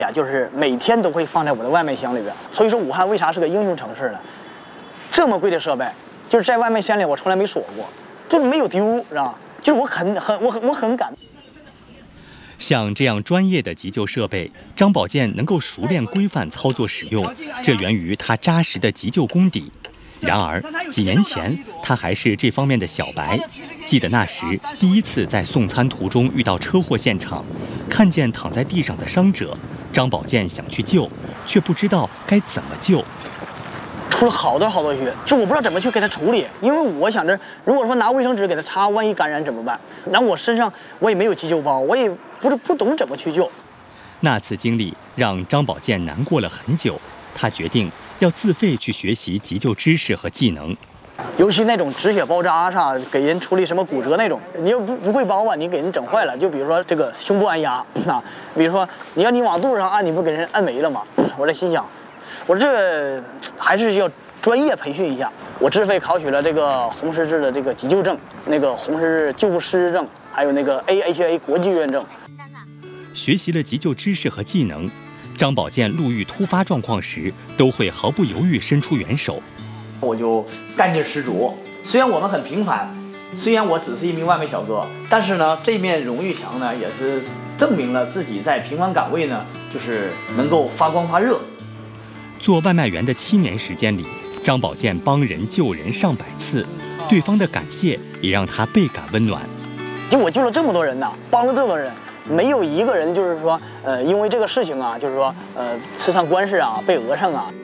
呀，就是每天都会放在我的外卖箱里边。所以说，武汉为啥是个英雄城市呢？这么贵的设备，就是在外卖箱里我从来没锁过，就没有丢，知道吗？就是我很感。 像这样专业的急救设备，张宝建能够熟练规范操作使用，这源于他扎实的急救功底。然而，几年前他还是这方面的小白。记得那时第一次在送餐途中遇到车祸现场，看见躺在地上的伤者，张宝建想去救，却不知道该怎么救。 出了好多血，就我不知道怎么去给他处理，因为我想着，如果说拿卫生纸给他擦，万一感染怎么办？然后我身上我也没有急救包，我也不懂怎么去救。 那次经历让张宝建难过了很久，他决定要自费去学习急救知识和技能。 尤其那种止血包扎啥，给人处理什么骨折那种，你要不会包吧，你给人整坏了。就比如说这个胸部按压啊，比如说你往肚子上按，你不给人按没了吗？我在心想，我这还是要专业培训一下。我自费考取了这个红十字的这个急救证，那个红十字救护师证，还有那个 AHA 国际认证。 学习了急救知识和技能，张宝建路遇突发状况时，都会毫不犹豫伸出援手。 我就干劲十足。虽然我们很平凡，虽然我只是一名外卖小哥，但是呢，这面荣誉墙呢，也是证明了自己在平凡岗位呢，就是能够发光发热。 做外卖员的7年时间里，张宝建帮人救人上百次，对方的感谢也让他倍感温暖。 就我救了这么多人呐，帮了这么多人，没有一个人就是说，因为这个事情啊，就是说，吃上官司啊，被讹上啊。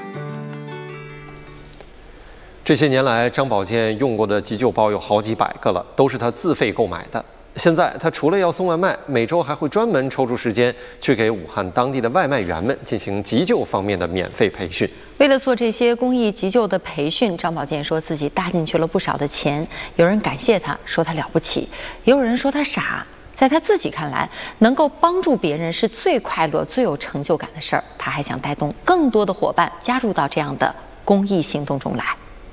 这些年来，张宝建用过的急救包有好几百个了，都是他自费购买的。现在他除了要送外卖，每周还会专门抽出时间去给武汉当地的外卖员们进行急救方面的免费培训。 为了做这些公益急救的培训，张宝建说自己搭进去了不少的钱。有人感谢他，说他了不起；也有人说他傻。在他自己看来，能够帮助别人是最快乐、最有成就感的事儿。他还想带动更多的伙伴加入到这样的公益行动中来。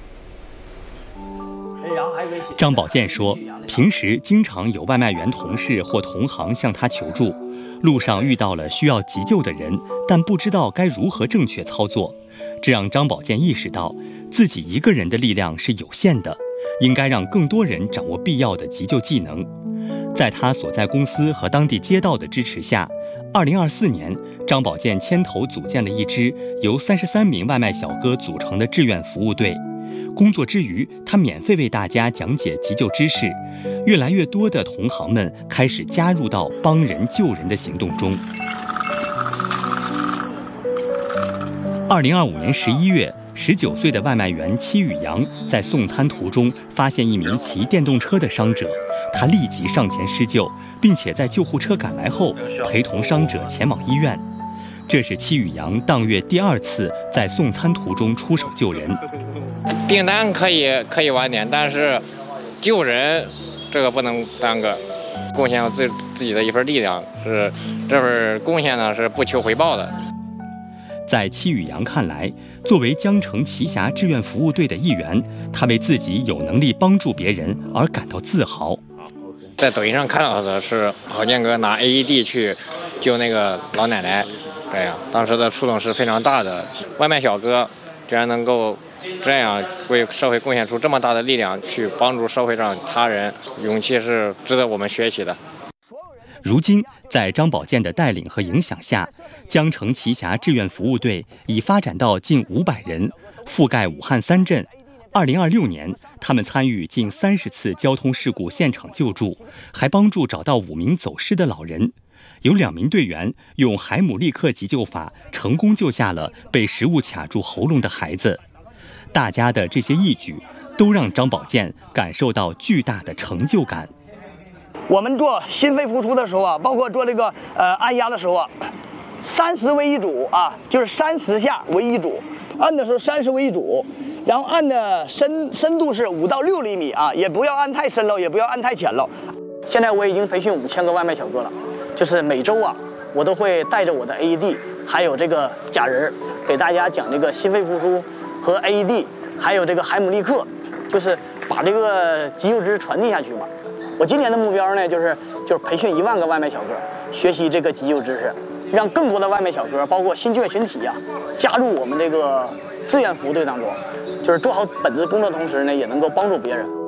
张宝建说，平时经常有外卖员同事或同行向他求助，路上遇到了需要急救的人，但不知道该如何正确操作，这让张宝建意识到自己一个人的力量是有限的，应该让更多人掌握必要的急救技能。在他所在公司和当地街道的支持下，2024年，张宝建牵头组建了一支由33名外卖小哥组成的志愿服务队。工作之余，他免费为大家讲解急救知识，越来越多的同行们开始加入到帮人救人的行动中。2025年11月，19岁的外卖员戚宇阳在送餐途中发现一名骑电动车的伤者，他立即上前施救，并且在救护车赶来后陪同伤者前往医院。这是戚宇阳当月第2次在送餐途中出手救人。 订单可以晚点，但是救人这个不能耽搁，贡献自己的一份力量，是这份贡献呢是不求回报的。 在戚宇阳看来，作为江城奇侠志愿服务队的一员，他为自己有能力帮助别人而感到自豪。 在抖音上看到的是郝建哥拿 AED 去救那个老奶奶，这样当时的触动是非常大的。外卖小哥居然能够这样为社会贡献出这么大的力量，去帮助社会上他人，勇气是值得我们学习的。 如今，在张宝建的带领和影响下，江城奇侠志愿服务队已发展到近500人，覆盖武汉3镇。2026年，他们参与近30次交通事故现场救助，还帮助找到5名走失的老人。有2名队员用海姆立克急救法成功救下了被食物卡住喉咙的孩子。大家的这些义举，都让张宝建感受到巨大的成就感。 我们做心肺复苏的时候啊，包括做这个按压的时候啊，30为一组啊，就是30下为一组，按的时候30为一组，然后按的深度是5到6厘米啊，也不要按太深了，也不要按太浅了。现在我已经培训5000个外卖小哥了，就是每周啊，我都会带着我的 AED 还有这个假人，给大家讲这个心肺复苏和 AED， 还有这个海姆立克，就是把这个急救知识传递下去嘛。我今年的目标呢，就是培训1万个外卖小哥学习这个急救知识。 让更多的外卖小哥，包括新就业群体加入我们这个志愿服务队当中，就是做好本职工作的同时呢，也能够帮助别人。